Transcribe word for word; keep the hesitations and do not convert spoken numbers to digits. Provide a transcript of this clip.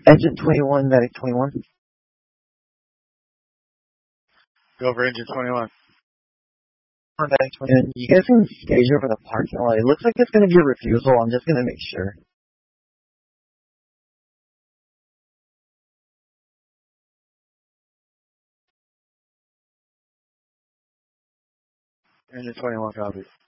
Engine twenty-one, medic twenty-one. Go for engine twenty-one. Medic twenty-one. You guys can stage over the parking lot. It looks like it's going to be a refusal. I'm just going to make sure. Engine twenty-one, copy.